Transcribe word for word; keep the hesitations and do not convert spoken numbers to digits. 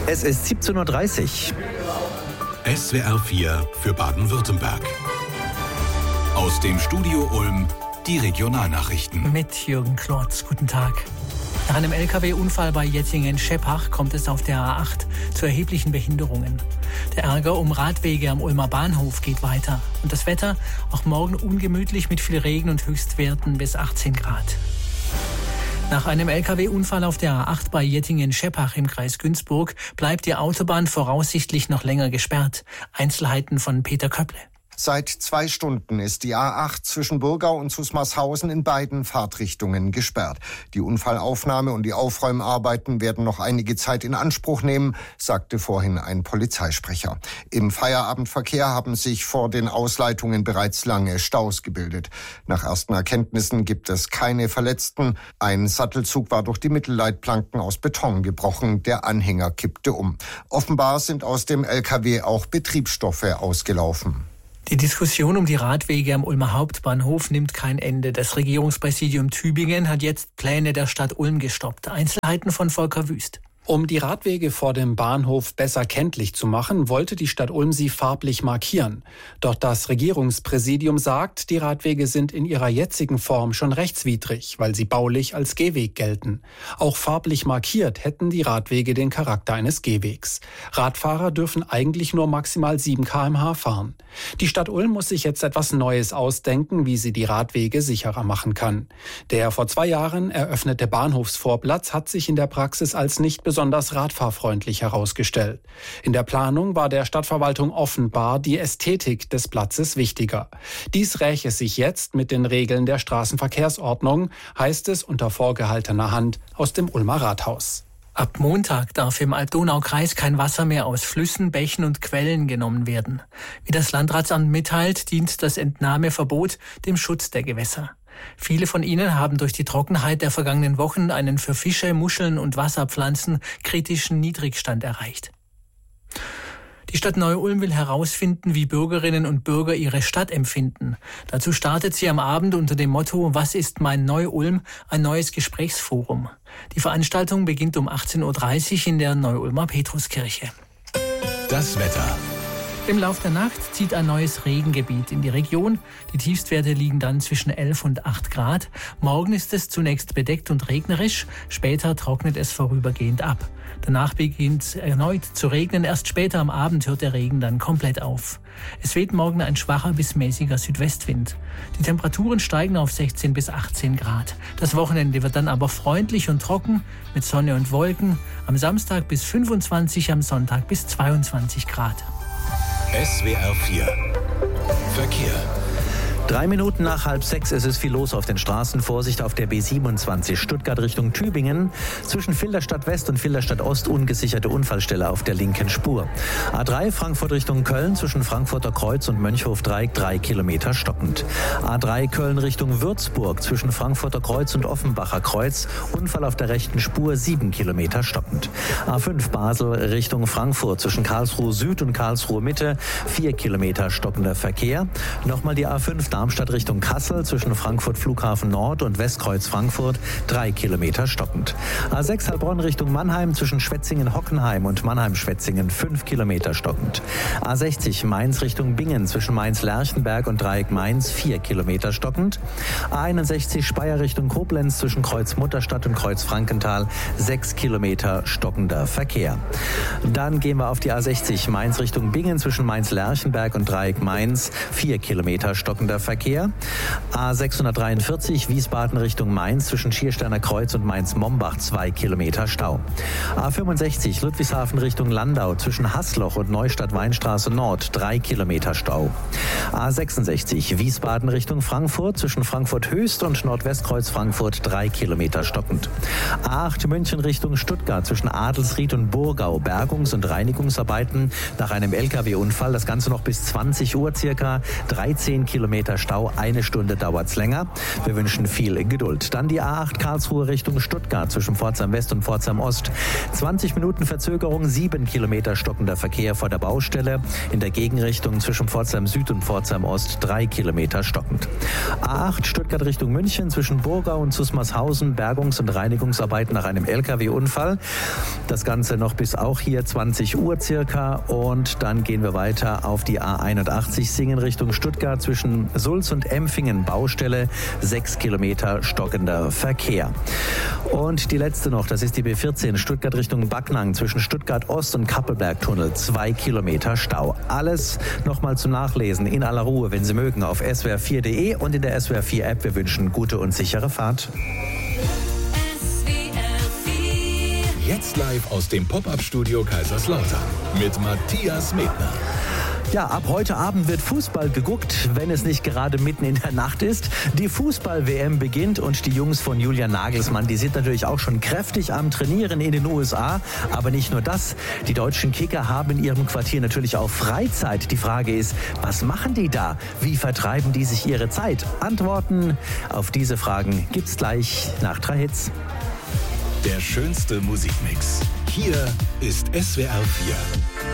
Es ist siebzehn Uhr dreißig. S W R vier für Baden-Württemberg. Aus dem Studio Ulm die Regionalnachrichten. Mit Jürgen Klotz. Guten Tag. Nach einem L K W-Unfall bei Jettingen-Scheppach kommt es auf der A acht zu erheblichen Behinderungen. Der Ärger um Radwege am Ulmer Bahnhof geht weiter. Und das Wetter auch morgen ungemütlich mit viel Regen und Höchstwerten bis achtzehn Grad. Nach einem L K W-Unfall auf der A acht bei Jettingen-Scheppach im Kreis Günzburg bleibt die Autobahn voraussichtlich noch länger gesperrt. Einzelheiten von Peter Köpple. Seit zwei Stunden ist die A acht zwischen Burgau und Zusmarshausen in beiden Fahrtrichtungen gesperrt. Die Unfallaufnahme und die Aufräumarbeiten werden noch einige Zeit in Anspruch nehmen, sagte vorhin ein Polizeisprecher. Im Feierabendverkehr haben sich vor den Ausleitungen bereits lange Staus gebildet. Nach ersten Erkenntnissen gibt es keine Verletzten. Ein Sattelzug war durch die Mittelleitplanken aus Beton gebrochen. Der Anhänger kippte um. Offenbar sind aus dem L K W auch Betriebsstoffe ausgelaufen. Die Diskussion um die Radwege am Ulmer Hauptbahnhof nimmt kein Ende. Das Regierungspräsidium Tübingen hat jetzt Pläne der Stadt Ulm gestoppt. Einzelheiten von Volker Wüst. Um die Radwege vor dem Bahnhof besser kenntlich zu machen, wollte die Stadt Ulm sie farblich markieren. Doch das Regierungspräsidium sagt, die Radwege sind in ihrer jetzigen Form schon rechtswidrig, weil sie baulich als Gehweg gelten. Auch farblich markiert hätten die Radwege den Charakter eines Gehwegs. Radfahrer dürfen eigentlich nur maximal sieben Kilometer pro Stunde fahren. Die Stadt Ulm muss sich jetzt etwas Neues ausdenken, wie sie die Radwege sicherer machen kann. Der vor zwei Jahren eröffnete Bahnhofsvorplatz hat sich in der Praxis als nicht besonders radfahrfreundlich herausgestellt. In der Planung war der Stadtverwaltung offenbar die Ästhetik des Platzes wichtiger. Dies räche sich jetzt mit den Regeln der Straßenverkehrsordnung, heißt es unter vorgehaltener Hand aus dem Ulmer Rathaus. Ab Montag darf im Alb-Donau-Kreis kein Wasser mehr aus Flüssen, Bächen und Quellen genommen werden. Wie das Landratsamt mitteilt, dient das Entnahmeverbot dem Schutz der Gewässer. Viele von ihnen haben durch die Trockenheit der vergangenen Wochen einen für Fische, Muscheln und Wasserpflanzen kritischen Niedrigstand erreicht. Die Stadt Neu-Ulm will herausfinden, wie Bürgerinnen und Bürger ihre Stadt empfinden. Dazu startet sie am Abend unter dem Motto „Was ist mein Neu-Ulm?" ein neues Gesprächsforum. Die Veranstaltung beginnt um achtzehn Uhr dreißig in der Neu-Ulmer Petruskirche. Das Wetter. Im Lauf der Nacht zieht ein neues Regengebiet in die Region. Die Tiefstwerte liegen dann zwischen elf und acht Grad. Morgen ist es zunächst bedeckt und regnerisch. Später trocknet es vorübergehend ab. Danach beginnt es erneut zu regnen. Erst später am Abend hört der Regen dann komplett auf. Es weht morgen ein schwacher bis mäßiger Südwestwind. Die Temperaturen steigen auf sechzehn bis achtzehn Grad. Das Wochenende wird dann aber freundlich und trocken mit Sonne und Wolken. Am Samstag bis fünfundzwanzig, am Sonntag bis zweiundzwanzig Grad. S W R vier Verkehr. Drei Minuten nach halb sechs ist es viel los auf den Straßen. Vorsicht auf der B siebenundzwanzig Stuttgart Richtung Tübingen. Zwischen Filderstadt West und Filderstadt Ost ungesicherte Unfallstelle auf der linken Spur. A drei Frankfurt Richtung Köln zwischen Frankfurter Kreuz und Mönchhof-Dreieck drei Kilometer stockend. A drei Köln Richtung Würzburg zwischen Frankfurter Kreuz und Offenbacher Kreuz. Unfall auf der rechten Spur sieben Kilometer stockend. A fünf Basel Richtung Frankfurt zwischen Karlsruhe Süd und Karlsruhe Mitte vier Kilometer stockender Verkehr. Nochmal die A fünf Darmstadt Richtung Kassel zwischen Frankfurt Flughafen Nord und Westkreuz Frankfurt drei Kilometer stockend. A sechs Heilbronn Richtung Mannheim zwischen Schwetzingen-Hockenheim und Mannheim-Schwetzingen fünf Kilometer stockend. A sechzig Mainz Richtung Bingen zwischen Mainz-Lerchenberg und Dreieck Mainz vier Kilometer stockend. A einundsechzig Speyer Richtung Koblenz zwischen Kreuz Mutterstadt und Kreuz Frankenthal sechs Kilometer stockender Verkehr. Dann gehen wir auf die A sechzig Mainz Richtung Bingen zwischen Mainz-Lerchenberg und Dreieck Mainz vier Kilometer stockender Verkehr. Verkehr. A sechshundertdreiundvierzig Wiesbaden Richtung Mainz zwischen Schiersteiner Kreuz und Mainz-Mombach zwei Kilometer Stau. A fünfundsechzig Ludwigshafen Richtung Landau zwischen Haßloch und Neustadt-Weinstraße Nord drei Kilometer Stau. A sechsundsechzig Wiesbaden Richtung Frankfurt zwischen Frankfurt Höchst und Nordwestkreuz Frankfurt drei Kilometer stockend. A acht München Richtung Stuttgart zwischen Adelsried und Burgau Bergungs- und Reinigungsarbeiten nach einem L K W-Unfall. Das Ganze noch bis zwanzig Uhr circa. dreizehn Kilometer Kilometer Stau. Eine Stunde dauert's länger. Wir wünschen viel Geduld. Dann die A acht Karlsruhe Richtung Stuttgart zwischen Pforzheim West und Pforzheim Ost. zwanzig Minuten Verzögerung, sieben Kilometer stockender Verkehr vor der Baustelle. In der Gegenrichtung zwischen Pforzheim Süd und Pforzheim Ost drei Kilometer stockend. A acht Stuttgart Richtung München zwischen Burgau und Zusmarshausen. Bergungs- und Reinigungsarbeiten nach einem L K W-Unfall. Das Ganze noch bis auch hier zwanzig Uhr circa. Und dann gehen wir weiter auf die A einundachtzig Singen Richtung Stuttgart zwischen Sulz und Empfingen. Baustelle, sechs Kilometer stockender Verkehr. Und die letzte noch, das ist die B vierzehn Stuttgart Richtung Backnang zwischen Stuttgart Ost und Kappelbergtunnel. Zwei Kilometer Stau. Alles nochmal zum Nachlesen in aller Ruhe, wenn Sie mögen, auf S W R vier punkt de und in der S W R vier App. Wir wünschen gute und sichere Fahrt. Jetzt live aus dem Pop-Up-Studio Kaiserslautern mit Matthias Medner. Ja, ab heute Abend wird Fußball geguckt, wenn es nicht gerade mitten in der Nacht ist. Die Fußball-W M beginnt und die Jungs von Julian Nagelsmann, die sind natürlich auch schon kräftig am Trainieren in den U S A. Aber nicht nur das, die deutschen Kicker haben in ihrem Quartier natürlich auch Freizeit. Die Frage ist, was machen die da? Wie vertreiben die sich ihre Zeit? Antworten auf diese Fragen gibt's gleich nach drei Hits. Der schönste Musikmix. Hier ist S W R vier.